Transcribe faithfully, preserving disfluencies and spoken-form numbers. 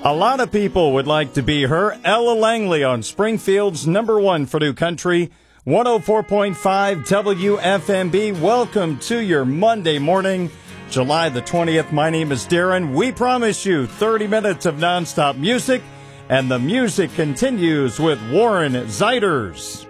A lot of people would like to be her. Ella Langley on Springfield's number one for New Country, one oh four point five W F M B. Welcome to your Monday morning, July the twentieth. My name is Darren. We promise you thirty minutes of nonstop music, and the music continues with Warren Zeiders.